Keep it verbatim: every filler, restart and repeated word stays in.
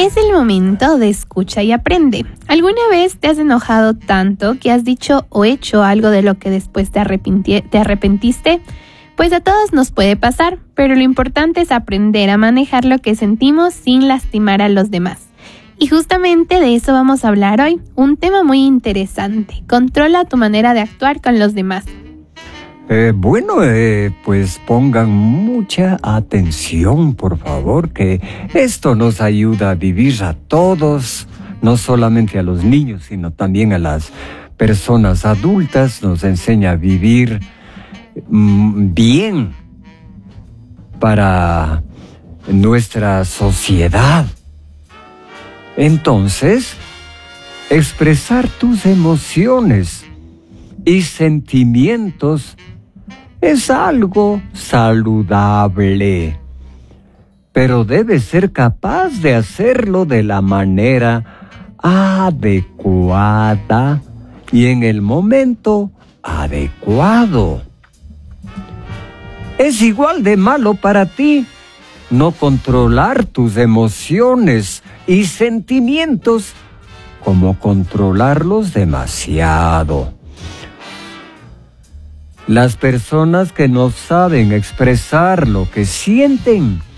Es el momento de escucha y aprende. ¿Alguna vez te has enojado tanto que has dicho o hecho algo de lo que después te, arrepinti- te arrepentiste? Pues a todos nos puede pasar, pero lo importante es aprender a manejar lo que sentimos sin lastimar a los demás. Y justamente de eso vamos a hablar hoy, un tema muy interesante. Controla tu manera de actuar con los demás. Eh, bueno, eh, pues pongan mucha atención, por favor, que esto nos ayuda a vivir a todos, no solamente a los niños, sino también a las personas adultas. Nos enseña a vivir mm, bien para nuestra sociedad. Entonces, expresar tus emociones y sentimientos es algo saludable, pero debes ser capaz de hacerlo de la manera adecuada y en el momento adecuado. Es igual de malo para ti no controlar tus emociones y sentimientos como controlarlos demasiado. Las personas que no saben expresar lo que sienten